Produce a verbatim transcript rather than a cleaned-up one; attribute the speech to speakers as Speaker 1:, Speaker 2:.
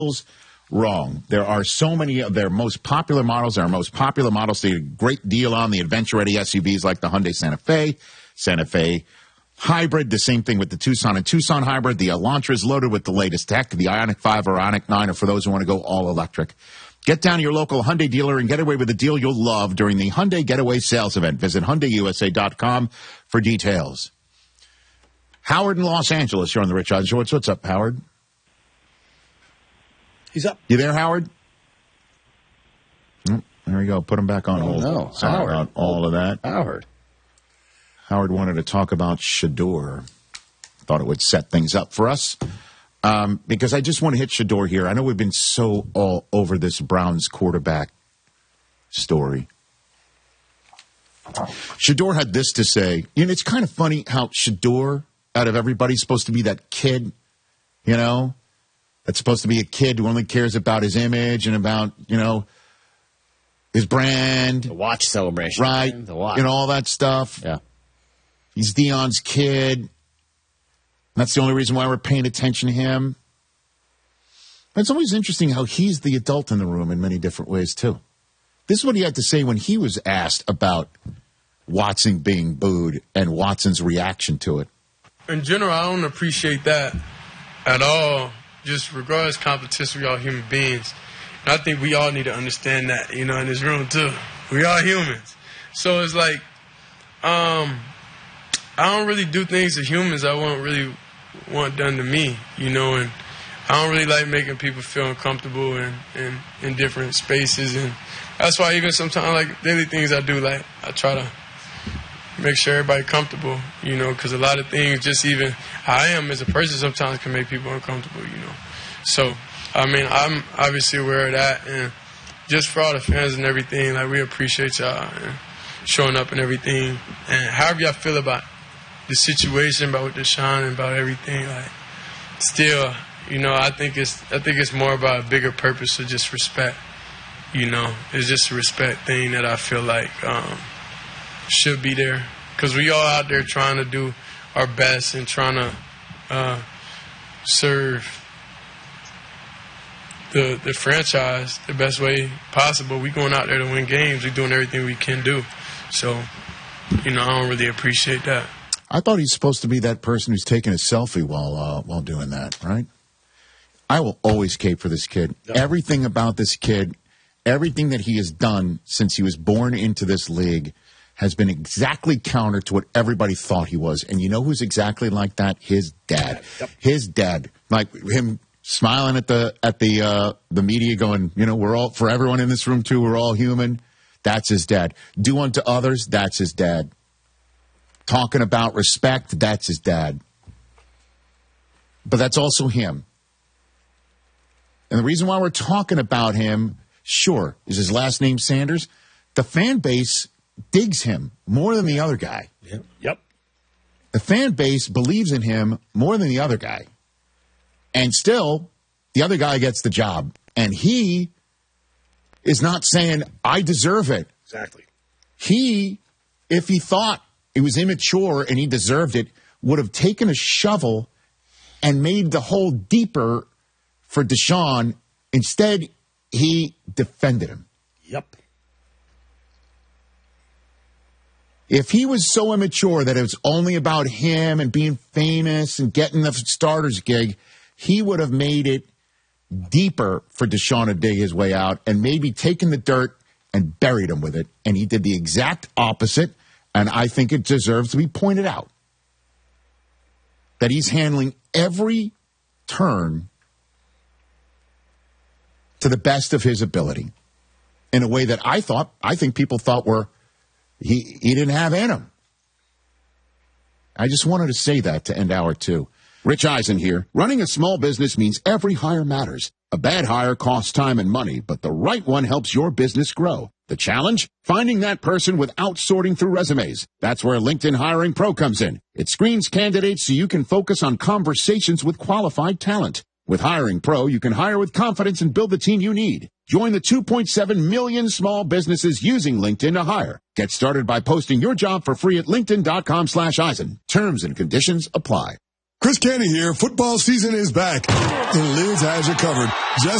Speaker 1: Wrong. There are so many of their most popular models. Our most popular models, they get a great deal on the adventure-ready S U Vs like the Hyundai Santa Fe, Santa Fe Hybrid, the same thing with the Tucson and Tucson Hybrid. The Elantra is loaded with the latest tech, the Ioniq five or Ioniq nine, or for those who want to go all-electric. Get down to your local Hyundai dealer and get away with a deal you'll love during the Hyundai Getaway Sales Event. Visit Hyundai U S A dot com for details. Howard in Los Angeles, you're on the Rich Eisen Show. What's, what's up, Howard?
Speaker 2: He's up.
Speaker 1: You there, Howard? Oh, there we go. Put him back on
Speaker 2: oh,
Speaker 1: hold.
Speaker 2: No,
Speaker 1: Sorry
Speaker 2: Howard.
Speaker 1: about all of that.
Speaker 2: Howard.
Speaker 1: Howard wanted to talk about Shedeur. Thought it would set things up for us. Um, because I just want to hit Shedeur here. I know we've been so all over this Browns quarterback story. Shedeur had this to say. You know, it's kind of funny how Shedeur, out of everybody, is supposed to be that kid, you know? That's supposed to be a kid who only cares about his image and about, you know, his brand.
Speaker 2: The watch celebration.
Speaker 1: Right.
Speaker 2: Man. The watch.
Speaker 1: And all that stuff.
Speaker 2: Yeah.
Speaker 1: He's Dion's kid. That's the only reason why we're paying attention to him. But it's always interesting how he's the adult in the room in many different ways, too. This is what he had to say when he was asked about Watson being booed and Watson's reaction to it.
Speaker 3: In general, I don't appreciate that at all. Just regardless of competition, we all human beings. And I think we all need to understand that, you know, in this room, too. We are humans. So it's like, um, I don't really do things to humans I won't really want done to me, you know, and I don't really like making people feel uncomfortable in, in, in different spaces. And that's why even sometimes, like, daily things I do, like, I try to make sure everybody comfortable, you know, because a lot of things, just even how I am as a person, sometimes can make people uncomfortable, you know. So, I mean, I'm obviously aware of that, and just for all the fans and everything, like, we appreciate y'all and showing up and everything. And however y'all feel about the situation, about Deshaun and about everything, like, still, you know, I think it's I think it's more about a bigger purpose of just respect, you know. It's just a respect thing that I feel like um, should be there. Because we all out there trying to do our best and trying to uh, serve the the franchise the best way possible. We going out there to win games. We're doing everything we can do. So, you know, I don't really appreciate that.
Speaker 1: I thought he's supposed to be that person who's taking a selfie while uh, while doing that, right? I will always cape for this kid. Yep. Everything about this kid, everything that he has done since he was born into this league has been exactly counter to what everybody thought he was. And you know who's exactly like that? His dad. Yep. His dad. Like him smiling at the at the uh, the media going, you know, we're all, for everyone in this room too, we're all human. That's his dad. Do unto others, that's his dad. Talking about respect, that's his dad. But that's also him. And the reason why we're talking about him, sure, is his last name Sanders. The fan base digs him more than the other guy.
Speaker 2: Yep. Yep.
Speaker 1: The fan base believes in him more than the other guy. And still, the other guy gets the job. And he is not saying, I deserve it.
Speaker 2: Exactly.
Speaker 1: He, if he thought it was immature and he deserved it, would have taken a shovel and made the hole deeper for Deshaun. Instead, he defended him.
Speaker 2: Yep.
Speaker 1: If he was so immature that it was only about him and being famous and getting the starters gig, he would have made it deeper for Deshaun to dig his way out and maybe taken the dirt and buried him with it. And he did the exact opposite, and I think it deserves to be pointed out that he's handling every turn to the best of his ability in a way that I thought, I think people thought were, he, he didn't have in him. I just wanted to say that to end hour two. Rich Eisen here. Running a small business means every hire matters. A bad hire costs time and money, but the right one helps your business grow. The challenge? Finding that person without sorting through resumes. That's where LinkedIn Hiring Pro comes in. It screens candidates so you can focus on conversations with qualified talent. With Hiring Pro, you can hire with confidence and build the team you need. Join the two point seven million small businesses using LinkedIn to hire. Get started by posting your job for free at linkedin.com slash Eisen. Terms and conditions apply.
Speaker 2: Chris Canty here. Football season is back, and Liz has you covered. Just